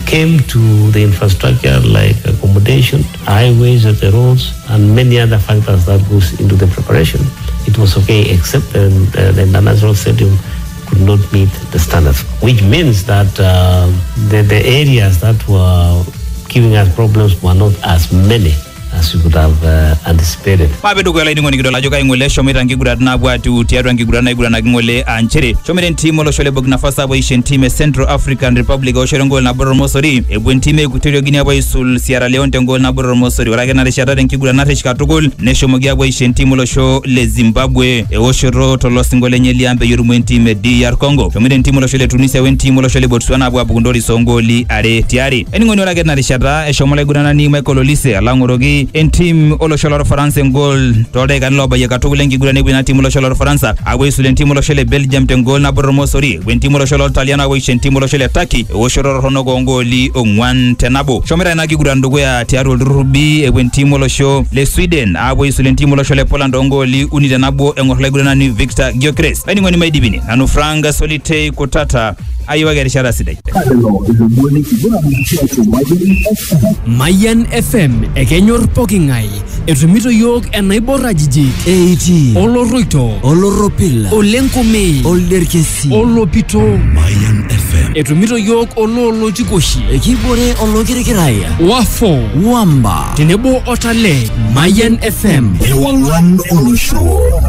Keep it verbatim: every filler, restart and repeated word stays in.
came to the infrastructure like accommodation, highways, the roads, and many other factors that goes into the preparation, it was okay, except uh, the, the international stadium could not meet the standards, which means that uh, the, the areas that were giving us problems were not as many as we could have uh, anticipated. Mabedu kwa laini ngoni kidola joka ingole shomira ngigurat na bwatu tiaru ngigurat na igurana ngole anchere shomira ntimo lo shole Burkina Faso abo ishen time Central African Republic o shole ngol na Bororo Mosori ebwen time Equatorial Guinea abo isul Sierra Leone ngol na Bororo Mosori wala gena reshata ngigurat na reshika tugol ne shomogi abo ishen timo lo sho le Zimbabwe e o shoro to lo singole nyeli ambe yurumu ntime D R Congo shomira ntimo lo shole Tunisia wen timo lo shole Botswana abo abugundori songoli are tiari eni ngoni wala gena reshata e shomola igurana ni Michael Olise alangorogi en team olo sholor France ngol tole kan loba yaka to lengi gurane bina team olo sholor France awe sulen team olo shele Belgium te ngol na Bororo Mosori wen team olo sholor Italiano awe shen team olo shele Turkey o shoror hono go ngoli ongwan tenabo shomera na giguran ndugo ya tiaro rubi e wen team olo sho le Sweden awe sulen team olo shele Poland ngoli unide nabo engorle gurana ni Victor Gyökeres ani ngoni maidibini anu franga solite kotata ayiwa gari shara sidai Mayan F M ekenyor pokingai etumito yok enaibora jiji eighty oloroito oloropila olenkume olderkesi olopito Mayan F M etumito yok ololo chikoshi ekibore olokirikiraya wafo wamba tenebo otale Mayan F M ewangwan olusho